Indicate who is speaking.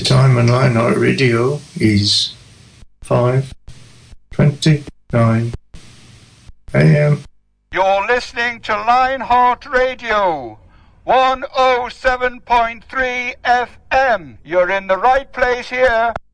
Speaker 1: time on Lionheart Radio is 5:29 a.m.
Speaker 2: You're listening to Lionheart Radio, 107.3 FM. You're in the right place here.